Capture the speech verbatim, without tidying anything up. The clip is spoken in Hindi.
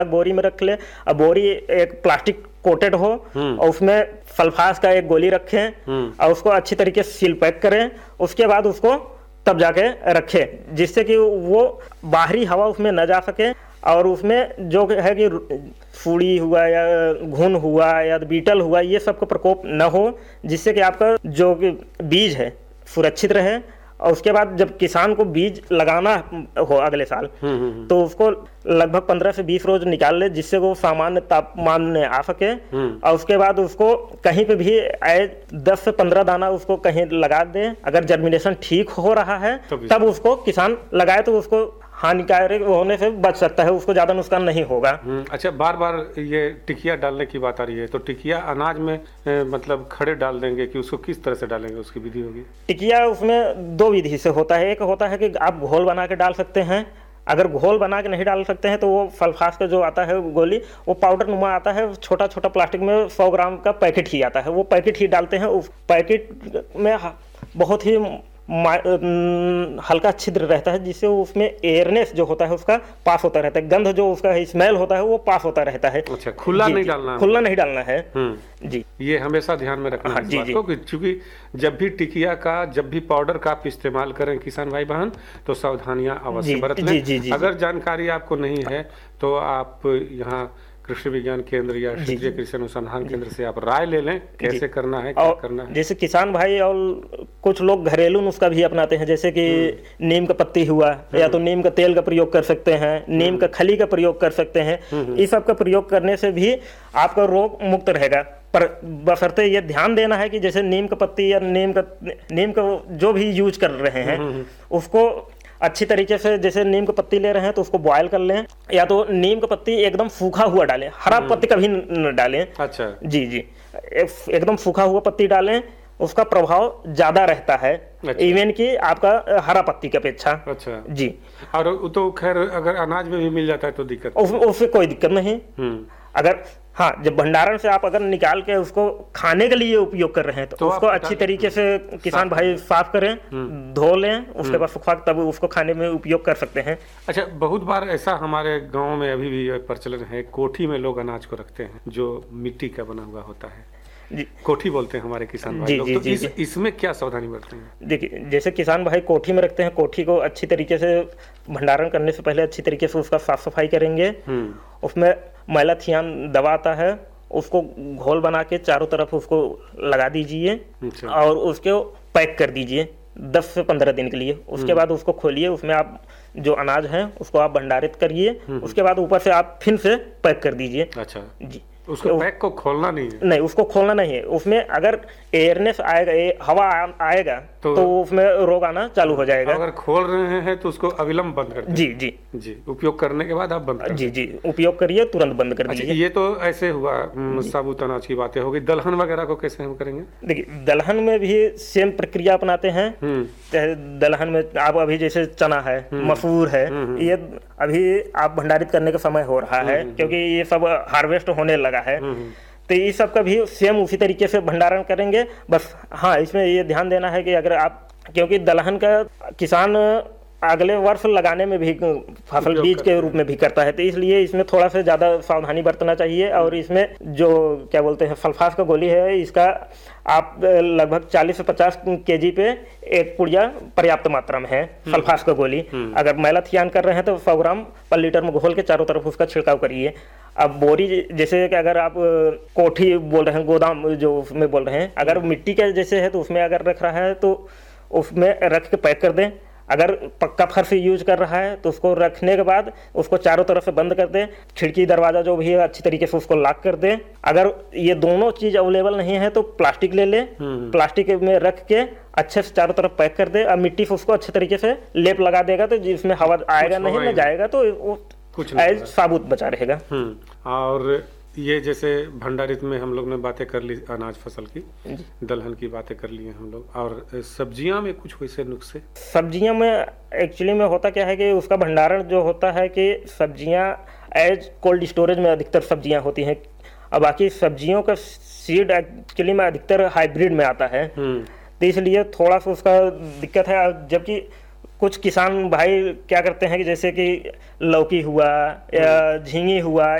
बोरी में रख ले। अब बोरी एक प्लास्टिक कोटेड हो और उसमें सल्फास का एक गोली रखें और उसको अच्छी तरीके से सील पैक करें। उसके बाद उसको तब जाके रखें जिससे कि वो बाहरी हवा उसमें न जा सके और उसमें जो है कि फूड़ी हुआ या घुन हुआ या बीटल हुआ ये सब का प्रकोप न हो, जिससे कि आपका जो बीज है सुरक्षित रहे। और उसके बाद जब किसान को बीज लगाना हो अगले साल तो उसको लगभग पंद्रह से बीस रोज निकाल ले जिससे वो सामान्य तापमान में आ सके। और उसके बाद उसको कहीं पे भी दस से पंद्रह दाना उसको कहीं लगा दे। अगर जर्मिनेशन ठीक हो रहा है तब उसको किसान लगाए तो उसको हानिकारक होने से बच सकता है, उसको ज़्यादा नुकसान नहीं होगा। अच्छा, बार बार ये टिकिया डालने की बात आ रही है तो टिकिया अनाज में ए, मतलब खड़े डाल देंगे कि उसको किस तरह से डालेंगे, उसकी विधि होगी? टिकिया उसमें दो विधि से होता है। एक होता है कि आप घोल बना के डाल सकते हैं। अगर घोल बना के नहीं डाल सकते हैं तो वो सल्फास का जो आता है गोली वो पाउडर नुमा आता है, छोटा छोटा प्लास्टिक में सौ ग्राम का पैकेट ही आता है, वो पैकेट ही डालते हैं। उस पैकेट में बहुत ही हल्का छिद्र रहता है जिससे उसमें एयरनेस जो होता है उसका पास होता रहता है, गंध जो उसका स्मेल होता है वो पास होता रहता है। अच्छा, खुला नहीं डालना है? खुला नहीं डालना है जी। ये हमेशा ध्यान में रखना है इस बात को, क्योंकि जब भी टिकिया का जब भी पाउडर का आप इस्तेमाल करें किसान भाई बहन तो सावधानियां अवश्य बरत लें। अगर जानकारी आपको नहीं है तो आप यहाँ कृषि विज्ञान केंद्र या क्षेत्रीय कृषि अनुसंधान केंद्र से आप राय ले लें कैसे करना है, क्या करना है। जैसे किसान भाई और कुछ लोग घरेलू नुस्खा भी अपनाते हैं, जैसे कि नीम का पत्ती हुआ या तो नीम का तेल का प्रयोग कर सकते हैं, नीम का खली का प्रयोग कर सकते हैं। इस सब का प्रयोग करने से भी आपका रोग मुक्त रहेगा। पर बशर्ते ये ध्यान देना है कि जैसे नीम का पत्ती या नीम का नीम का जो भी यूज कर रहे हैं उसको अच्छी तरीके से, जैसे नीम का पत्ती ले रहे हैं तो उसको बॉयल कर लें, या तो नीम का पत्ती एकदम सूखा हुआ डालें, हरा पत्ती कभी न डालें। अच्छा जी जी, एकदम सूखा हुआ पत्ती डालें, उसका प्रभाव ज्यादा रहता है। अच्छा। इवन कि आपका हरा पत्ती की अपेक्षा। अच्छा जी। और तो खैर अगर अनाज में भी मिल जाता है तो दिक्कत उस, उससे कोई दिक्कत नहीं। अगर हाँ, जब भंडारण से आप अगर निकाल के उसको खाने के लिए उपयोग कर रहे हैं तो, तो उसको अच्छी तरीके से किसान भाई साफ करें, धो लें, उसके बाद सुखा तब उसको खाने में उपयोग कर सकते हैं। अच्छा, बहुत बार ऐसा हमारे गांव में अभी भी प्रचलन है, कोठी में लोग अनाज को रखते हैं जो मिट्टी का बना हुआ होता है जी। कोठी बोलते हैं हमारे किसान भाई लोग, तो जी, इस, जी। इसमें क्या सावधानी बरतें हैं? देखिए, जैसे किसान भाई कोठी में रखते हैं, कोठी को अच्छी तरीके से भंडारण करने से पहले अच्छी तरीके से उसका साफ सफाई करेंगे। उसमें मैलाथियन दवा आता है, उसको घोल बना के चारों तरफ उसको लगा दीजिए और उसको पैक कर दीजिए दस से पंद्रह दिन के लिए। उसके बाद उसको खोलिए, उसमें आप जो अनाज है उसको आप भंडारित करिए। उसके बाद ऊपर से आप फिर से पैक कर दीजिए। अच्छा जी। उसको पैक को खोलना नहीं है? नहीं, उसको खोलना नहीं है। उसमें अगर एयरनेस आएगा, ए, हवा आएगा तो, तो उसमें रोग आना चालू हो जाएगा। अगर खोल रहे हैं तो उसको अविलंब बंद कर जी जी जी। उपयोग करने के बाद आप बंद कर जी जी उपयोग करिए, तुरंत बंद कर दीजिए। ये तो ऐसे हुआ साबुत अनाज की बातें हो गई। दलहन वगैरह को कैसे हम करेंगे? देखिए, दलहन में भी सेम प्रक्रिया अपनाते हैं। दलहन में आप अभी जैसे चना है, मसूर है, ये अभी आप भंडारित करने का समय हो रहा है क्योंकि ये सब हार्वेस्ट होने लगा है। तो इस सब का भी सेम उसी तरीके से भंडारण करेंगे। बस हाँ, इसमें ये ध्यान देना है कि अगर आप, क्योंकि दलहन का किसान अगले वर्ष लगाने में भी फसल बीज के रूप में भी करता है, तो इसलिए इसमें थोड़ा सा ज़्यादा सावधानी बरतना चाहिए। और इसमें जो क्या बोलते हैं सल्फास का गोली है, इसका आप लगभग चालीस से पचास केजी पे एक पुड़िया पर्याप्त मात्रा में है सल्फास का गोली। अगर मैलाथियन कर रहे हैं तो सौ ग्राम पर लीटर में घोल के चारों तरफ उसका छिड़काव करिए। अब बोरी जैसे कि अगर आप कोठी बोल रहे हैं, गोदाम जो उसमें बोल रहे हैं, अगर मिट्टी का जैसे है तो उसमें अगर रख रहा है तो उसमें रख के पैक कर दें। अगर पक्का फर्श यूज कर रहा है तो उसको रखने के बाद उसको चारों तरफ से बंद कर दें, खिड़की दरवाजा जो भी है अच्छी तरीके से उसको लॉक कर दें। अगर ये दोनों चीज अवेलेबल नहीं है तो प्लास्टिक ले लें, प्लास्टिक में रख के अच्छे से चारों तरफ पैक कर दें और मिट्टी से उसको अच्छे तरीके से लेप लगा देगा तो जिसमें हवा आएगा नहीं, न जाएगा, तो वो कुछ एज साबुत बचा रहेगा। और ये जैसे भंडारित में हम लोग ने बातें कर ली अनाज फसल की, दलहन की बातें कर ली हैं हम लोग, और सब्जियां में कुछ वैसे नुस्खे? सब्जियां में एक्चुअली में होता क्या है कि उसका भंडारण जो होता है कि सब्जियां एज कोल्ड स्टोरेज में अधिकतर सब्जियां होती हैं, और बाकी सब्जियों का सीड एक्चुअली में अधिकतर हाइब्रिड में आता है, तो इसलिए थोड़ा सा उसका दिक्कत है। जबकि कुछ किसान भाई क्या करते हैं कि जैसे कि लौकी हुआ या झींगी हुआ,